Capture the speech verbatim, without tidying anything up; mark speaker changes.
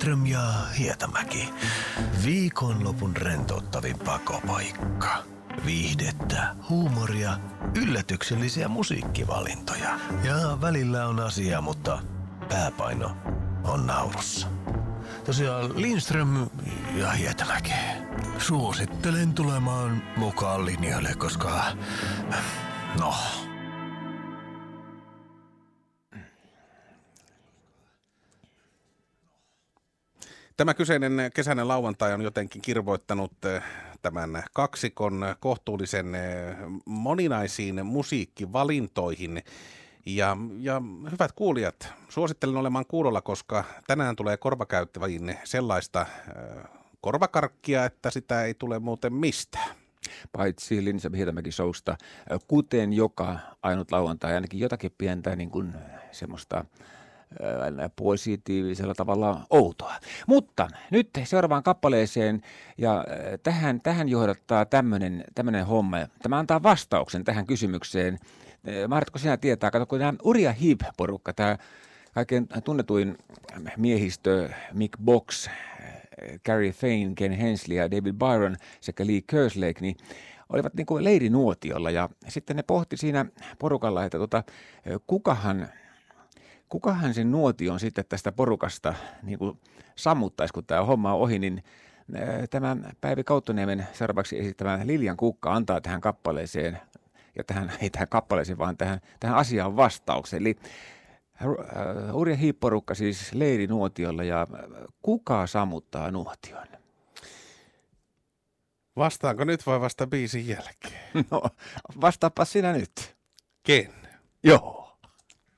Speaker 1: Lindström ja Hietamäki. Viikonlopun rentouttavin pakopaikka. Viihdettä, huumoria, yllätyksellisiä musiikkivalintoja. Ja välillä on asiaa, mutta pääpaino on naurussa. Tosiaan Lindström ja Hietamäki. Suosittelen tulemaan mukaan linjoille, koska... No...
Speaker 2: Tämä kyseinen kesäinen lauantai on jotenkin kirvoittanut tämän kaksikon kohtuullisen moninaisiin musiikkivalintoihin. Ja, ja hyvät kuulijat, suosittelen olemaan kuulolla, koska tänään tulee korvakäyttäviin sellaista äh, korvakarkkia, että sitä ei tule muuten mistään.
Speaker 3: Paitsi Lindström Hietamäki showsta, kuten joka ainut lauantai, ainakin jotakin pientä niin kuin semmoista positiivisella tavalla outoa. Mutta nyt seuraavaan kappaleeseen, ja tähän, tähän johdattaa tämmöinen, tämmöinen homma. Tämä antaa vastauksen tähän kysymykseen. Mahdotko sinä tietää, kato kun tämä Uriah Heep-porukka, tämä kaikkein tunnetuin miehistö Mick Box, Gary Fane, Ken Hensley ja David Byron sekä Lee Kerslake, niin olivat niin kuin leirinuotiolla, ja sitten ne pohti siinä porukalla, että tota, kukahan Kukahan sen nuotion sitten tästä porukasta niin kuin sammuttaisi, kun tämä homma on ohi, niin tämä Päivi Kauttoniemen seuraavaksi esittämä Liljan Kukka antaa tähän kappaleeseen, ja tähän, ei tähän kappaleeseen, vaan tähän, tähän asiaan vastauksen. Eli uh, Uriah Heep-porukka siis leirinuotiolla, ja kuka sammuttaa nuotion?
Speaker 2: Vastaanko nyt vai vasta biisin jälkeen?
Speaker 3: No, vastaapa sinä nyt.
Speaker 2: Ken?
Speaker 3: Joo.